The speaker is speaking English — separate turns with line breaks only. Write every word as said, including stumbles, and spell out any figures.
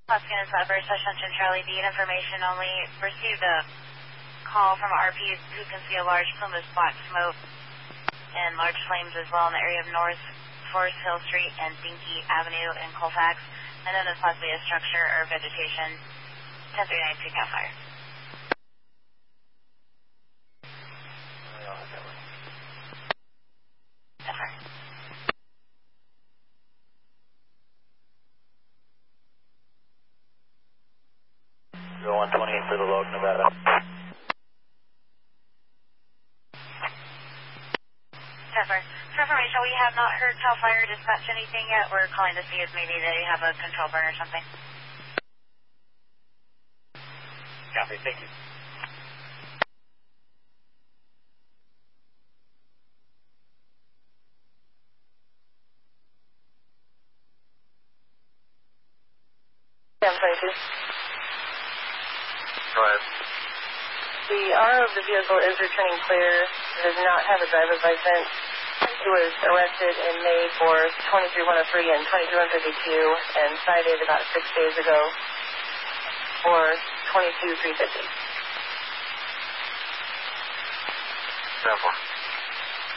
Husky and Cyber, attention Charlie, need information only. Received a call from R P who can see a large plume of black smoke and large flames as well in the area of North Forest Hill Street and Dinky Avenue in Colfax, and then there's possibly a structure or vegetation. ten thirty-nine, pick out fire. Yes, sir.
zero one twenty-eight for the log, Nevada.
Yes, sir. For information, we have not heard CAL FIRE dispatch anything yet. We're calling to see if maybe they have a control burn or something.
Copy, thank you.
ten twenty-two.
Go ahead.
The owner of the vehicle is returning clear, does not have a driver's license. He was arrested in May for twenty-three one oh three and twenty-three one fifty-two and cited about six days ago for twenty-two three fifty.
ten four.